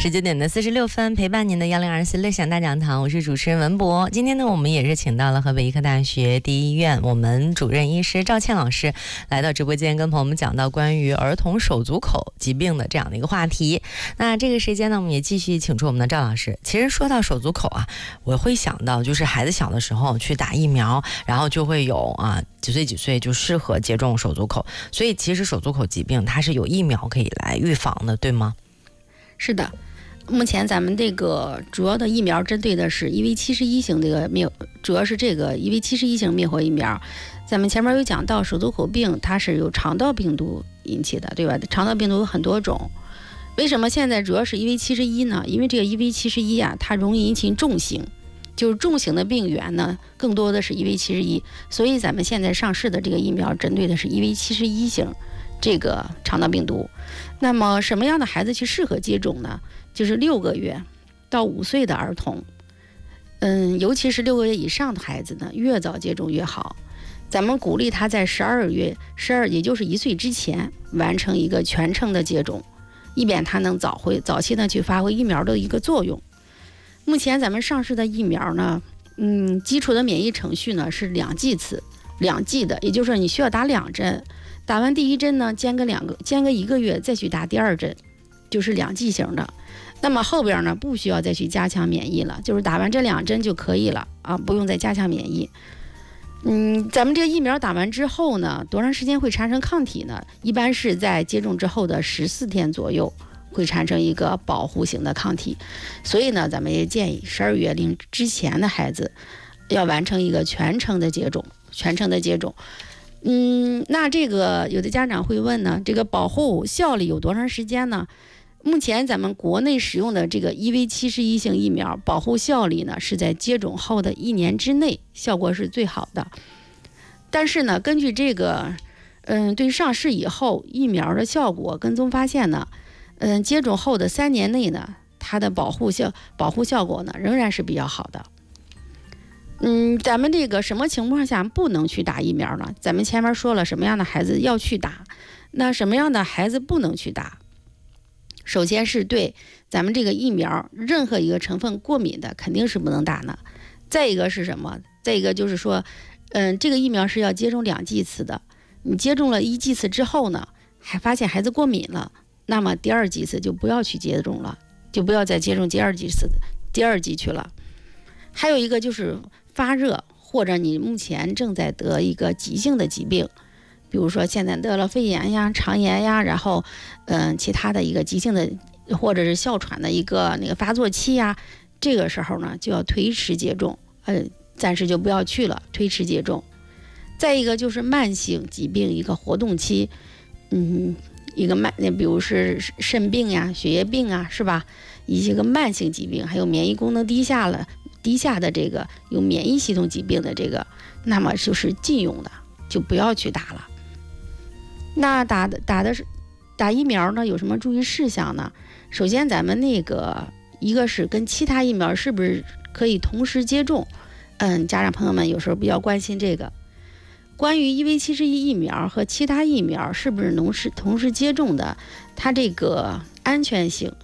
19点的46分，陪伴您的1024乐享大讲堂，我是主持人文博。今天呢，我们也是请到了河北医科大学第一医院我们主任医师赵倩老师来到直播间，跟朋友们讲到关于儿童手足口疾病的这样的一个话题。那这个时间呢，我们也继续请出我们的赵老师。其实说到手足口啊，我会想到就是孩子小的时候去打疫苗，然后就会有几岁就适合接种手足口，所以其实手足口疾病它是有疫苗可以来预防的，对吗？ 是的，目前咱们这个主要的疫苗针对的是 EV71 型这个主要是这个 EV71 型灭活疫苗。咱们前面有讲到手足口病它是由肠道病毒引起的，对吧？肠道病毒有很多种，为什么现在主要是 EV71 呢？因为这个 EV71 啊，它容易引起重型，就是重型的病源呢更多的是 EV71， 所以咱们现在上市的这个疫苗针对的是 EV71 型这个肠道病毒。那么什么样的孩子去适合接种呢？就是6个月到5岁的儿童，尤其是6个月以上的孩子呢，越早接种越好。咱们鼓励他在12也就是1岁之前完成一个全程的接种，以便他能早期呢去发挥疫苗的一个作用。目前咱们上市的疫苗呢，基础的免疫程序呢是2剂的，也就是说你需要打2针。打完第1针呢，间隔1个月再去打第2针，就是2剂型的。那么后边呢，不需要再去加强免疫了，就是打完这2针就可以了啊，不用再加强免疫。咱们这个疫苗打完之后呢，多长时间会产生抗体呢？一般是在接种之后的14天左右会产生一个保护型的抗体。所以呢，咱们也建议12月龄之前的孩子要完成一个全程的接种。那这个有的家长会问呢，这个保护效力有多长时间呢？目前咱们国内使用的这个 EV71 型疫苗保护效力呢，是在接种后的1年之内，效果是最好的。但是呢，根据这个对上市以后疫苗的效果跟踪发现呢，接种后的3年内呢，它的保护效果呢仍然是比较好的。咱们这个什么情况下不能去打疫苗呢？咱们前面说了什么样的孩子要去打，那什么样的孩子不能去打？首先是对咱们这个疫苗任何一个成分过敏的，肯定是不能打呢。再一个是什么？再一个就是说，这个疫苗是要接种2剂次的。你接种了1剂次之后呢，还发现孩子过敏了，那么第2剂次就不要去接种了，就不要再接种第2剂去了。还有一个就是发热，或者你目前正在得一个急性的疾病，比如说现在得了肺炎呀、肠炎呀，然后其他的一个急性的或者是哮喘的一个那个发作期呀，这个时候呢就要推迟接种，暂时就不要去了，推迟接种。再一个就是慢性疾病一个活动期，比如是肾病呀、血液病啊，是吧？一些个慢性疾病，还有免疫功能低下的这个有免疫系统疾病的这个，那么就是禁用的，就不要去打了。那打疫苗呢，有什么注意事项呢？首先咱们那个一个是跟其他疫苗是不是可以同时接种，家长朋友们有时候比较关心这个。关于 EV71 疫苗和其他疫苗是不是同时接种的，它这个安全性